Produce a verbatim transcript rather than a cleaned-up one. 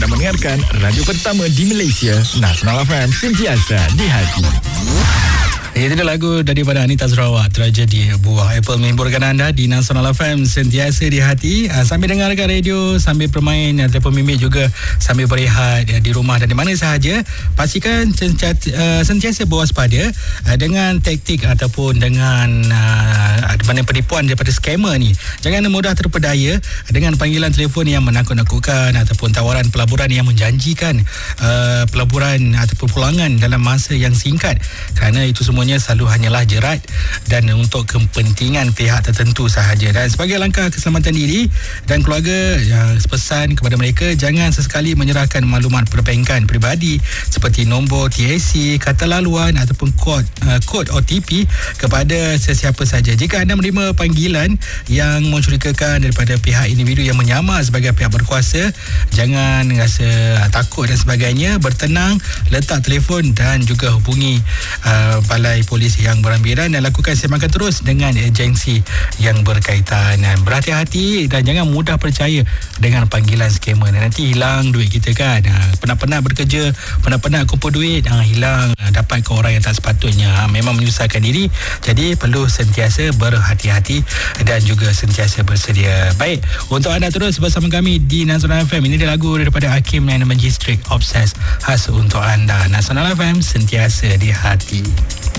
Anda mendengarkan radio pertama di Malaysia, Nasional F M, sentiasa di hati. Itu adalah lagu daripada Anita Sarawak, Tragedi. Buah Apple menghiburkan anda di Nasional F M, sentiasa di hati. Sambil dengarkan radio, sambil bermain ataupun mimik juga, sambil berehat di rumah dan di mana sahaja, pastikan sentiasa berwaspada dengan taktik ataupun dengan uh, mana penipuan daripada scammer ni. Jangan mudah terpedaya dengan panggilan telefon yang menakut-nakutkan ataupun tawaran pelaburan yang menjanjikan uh, pelaburan ataupun pulangan dalam masa yang singkat, kerana itu semua selalu hanyalah jerat dan untuk kepentingan pihak tertentu sahaja. Dan sebagai langkah keselamatan diri dan keluarga, yang pesan kepada mereka, jangan sesekali menyerahkan maklumat perbankan peribadi seperti nombor T A C, kata laluan ataupun kod uh, kod O T P kepada sesiapa saja. Jika anda menerima panggilan yang mencurigakan daripada pihak individu yang menyamar sebagai pihak berkuasa, jangan rasa takut dan sebagainya. Bertenang, letak telefon dan juga hubungi uh, balai polis yang berambilan dan lakukan semakan terus dengan agensi yang berkaitan. Berhati-hati dan jangan mudah percaya dengan panggilan scammer. Nanti hilang duit kita kan. Penat-penat bekerja, penat-penat kumpul duit, hilang, dapat ke orang yang tak sepatutnya. Memang menyusahkan diri. Jadi perlu sentiasa berhati-hati dan juga sentiasa bersedia. Baik, untuk anda terus bersama kami di Nasional F M. Ini dia lagu daripada Hakim and Magistrate, Obsessed, khas untuk anda. Nasional F M, sentiasa di hati.